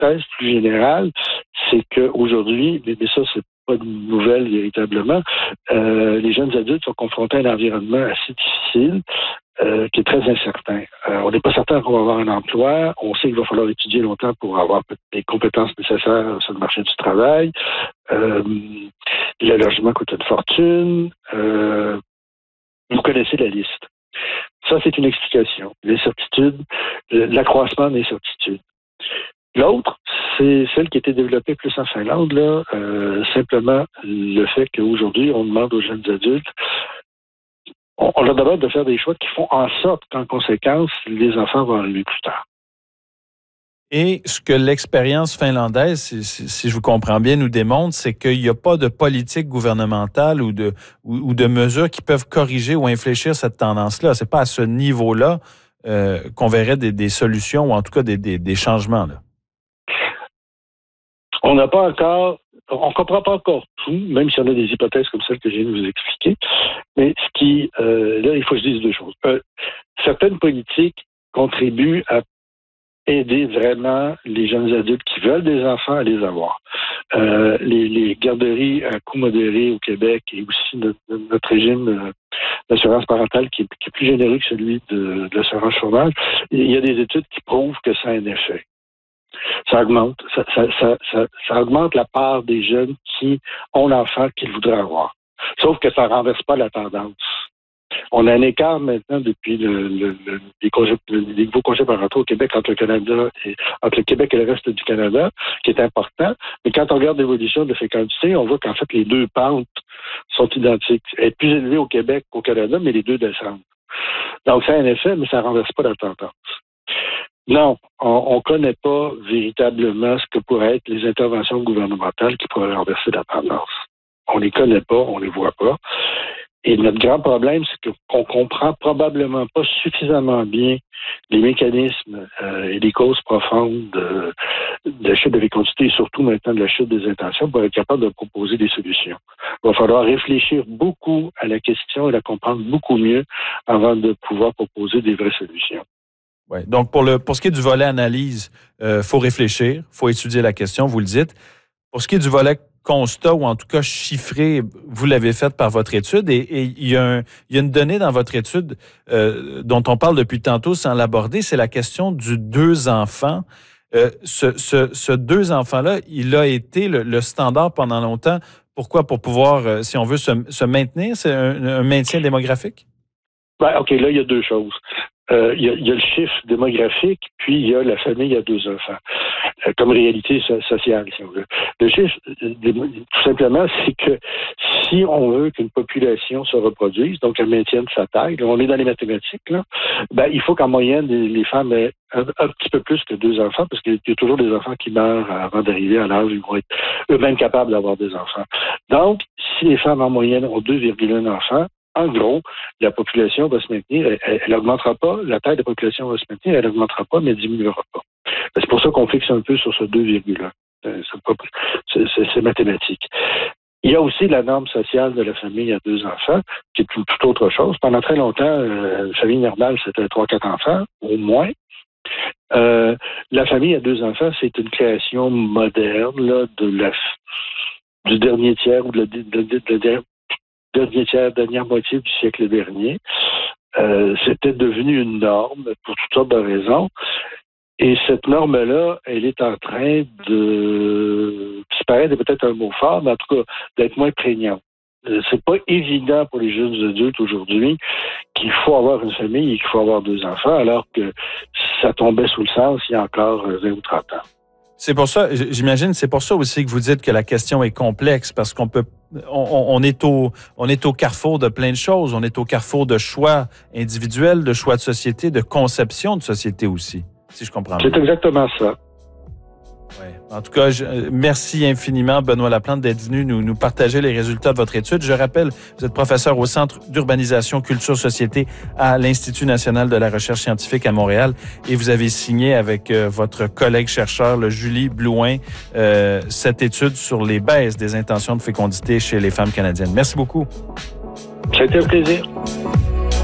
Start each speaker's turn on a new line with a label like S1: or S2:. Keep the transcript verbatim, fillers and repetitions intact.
S1: hypothèse plus générale, c'est qu'aujourd'hui, mais ça, c'est pas de nouvelle véritablement, euh, les jeunes adultes sont confrontés à un environnement assez difficile, euh, qui est très incertain. Euh, on n'est pas certain qu'on va avoir un emploi. On sait qu'il va falloir étudier longtemps pour avoir les compétences nécessaires sur le marché du travail. Euh, le logement coûte une fortune. Euh, vous connaissez la liste. Ça, c'est une explication. L'incertitude, l'accroissement de l'incertitude. L'autre, c'est celle qui a été développée plus en Finlande, là, euh, simplement le fait qu'aujourd'hui, on demande aux jeunes adultes, on, on leur demande de faire des choix qui font en sorte qu'en conséquence, les enfants vont arriver plus tard.
S2: Et ce que l'expérience finlandaise, si, si, si je vous comprends bien, nous démontre, c'est qu'il n'y a pas de politique gouvernementale ou de, ou, ou de mesures qui peuvent corriger ou infléchir cette tendance-là. C'est pas à ce niveau-là euh, qu'on verrait des, des solutions ou en tout cas des, des, des changements, là.
S1: On n'a pas encore, on ne comprend pas encore tout, même si on a des hypothèses comme celle que je viens de vous expliquer. Mais ce qui, euh, là, il faut que je dise deux choses. Euh, certaines politiques contribuent à aider vraiment les jeunes adultes qui veulent des enfants à les avoir. Euh, les, les garderies à coût modéré au Québec et aussi notre, notre régime d'assurance parentale qui est, qui est plus généreux que celui de, de l'assurance chômage, il y a des études qui prouvent que ça a un effet. Ça augmente, ça, ça, ça, ça, ça augmente la part des jeunes qui ont l'enfant qu'ils voudraient avoir. Sauf que ça ne renverse pas la tendance. On a un écart maintenant depuis le, le, le, les, congés, les nouveaux congés parentaux au Québec entre le Canada et entre le Québec et le reste du Canada, qui est important. Mais quand on regarde l'évolution de la fécondité, on voit qu'en fait les deux pentes sont identiques. Elle est plus élevée au Québec qu'au Canada, mais les deux descendent. Donc ça a un effet, mais ça ne renverse pas la tendance. Non, on ne connaît pas véritablement ce que pourraient être les interventions gouvernementales qui pourraient renverser la tendance. On les connaît pas, on les voit pas. Et notre grand problème, c'est qu'on comprend probablement pas suffisamment bien les mécanismes euh, et les causes profondes de, de la chute de fécondité et surtout maintenant de la chute des intentions pour être capable de proposer des solutions. Il va falloir réfléchir beaucoup à la question et la comprendre beaucoup mieux avant de pouvoir proposer des vraies solutions.
S2: Ouais. Donc, pour, le, pour ce qui est du volet analyse, il euh, faut réfléchir, il faut étudier la question, vous le dites. Pour ce qui est du volet constat, ou en tout cas chiffré, vous l'avez fait par votre étude, et, et il, y a un, il y a une donnée dans votre étude euh, dont on parle depuis tantôt sans l'aborder, c'est la question du deux enfants. Euh, ce, ce, ce deux enfants-là, il a été le, le standard pendant longtemps. Pourquoi? Pour pouvoir, euh, si on veut, se, se maintenir? C'est un, un maintien démographique?
S1: Ben, OK, là, il y a deux choses. Euh, il, y a, il y a le chiffre démographique, puis il y a la famille à deux enfants, euh, comme réalité so- sociale, si on veut. Le chiffre, euh, tout simplement, c'est que si on veut qu'une population se reproduise, donc elle maintienne sa taille, là, on est dans les mathématiques, là, ben, il faut qu'en moyenne, les, les femmes aient un, un petit peu plus que deux enfants, parce qu'il y a toujours des enfants qui meurent avant d'arriver à l'âge où ils vont être eux-mêmes capables d'avoir des enfants. Donc, si les femmes en moyenne ont deux virgule un enfants, en gros, la population va se maintenir, elle n'augmentera pas, la taille de la population va se maintenir, elle n'augmentera pas, mais elle diminuera pas. C'est pour ça qu'on fixe un peu sur ce deux virgule un. C'est, c'est, c'est mathématique. Il y a aussi la norme sociale de la famille à deux enfants, qui est tout, tout autre chose. Pendant très longtemps, euh, la famille normale, c'était trois, quatre enfants, au moins. Euh, la famille à deux enfants, c'est une création moderne là, de la, du dernier tiers ou de la, de, de, de, de, dernier tiers, dernière moitié du siècle dernier. Euh, c'était devenu une norme pour toutes sortes de raisons. Et cette norme-là, elle est en train de disparaître, c'est peut-être un mot fort, mais en tout cas, d'être moins prégnante. Euh, c'est pas évident pour les jeunes adultes aujourd'hui qu'il faut avoir une famille et qu'il faut avoir deux enfants, alors que ça tombait sous le sens il y a encore vingt ou trente ans.
S2: C'est pour ça, j'imagine, c'est pour ça aussi que vous dites que la question est complexe, parce qu'on peut, on, on est au, on est au carrefour de plein de choses. On est au carrefour de choix individuels, de choix de société, de conception de société aussi, si je comprends bien.
S1: C'est exactement ça.
S2: Ouais. En tout cas, je, merci infiniment, Benoît Laplante, d'être venu nous, nous partager les résultats de votre étude. Je rappelle, vous êtes professeur au Centre d'urbanisation culture société à l'Institut national de la recherche scientifique à Montréal et vous avez signé avec euh, votre collègue chercheur, le Julie Blouin, euh, cette étude sur les baisses des intentions de fécondité chez les femmes canadiennes. Merci beaucoup.
S1: Ça a été un plaisir.